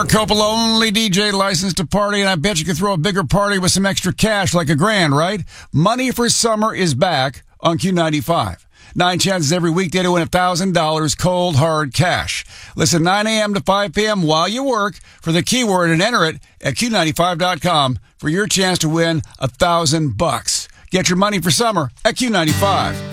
Couple only DJ licensed to party, and I bet you could throw a bigger party with some extra cash like $1,000, right? Money for Summer is back on Q95. 9 chances every weekday to win $1,000 cold, hard cash. Listen 9 a.m. to 5 p.m. while you work for the keyword and enter it at Q95.com for your chance to win $1,000. Get your money for summer at Q95.